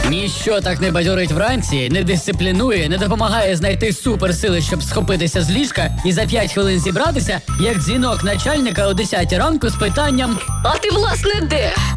Ніщо так не бадьорить вранці, не дисциплінує, не допомагає знайти суперсили, щоб схопитися з ліжка і за 5 хвилин зібратися, як дзвінок начальника о 10 ранку з питанням: А ти, власне, де?